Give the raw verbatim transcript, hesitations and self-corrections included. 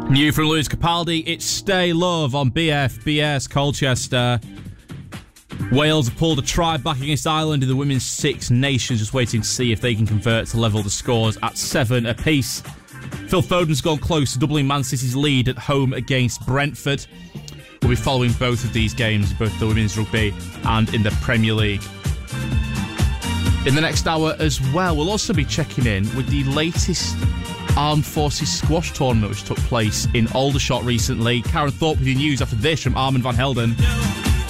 New from Lewis Capaldi, it's Stay Love on B F B S Colchester. Wales have pulled a try back against Ireland in the Women's Six Nations, just waiting to see if they can convert to level the scores at seven apiece. Phil Foden's gone close to doubling Man City's lead at home against Brentford. We'll be following both of these games, both the Women's Rugby and in the Premier League. In the next hour as well, we'll also be checking in with the latest Armed Forces Squash tournament which took place in Aldershot recently. Karen Thorpe with your news after this from Armand Van Helden.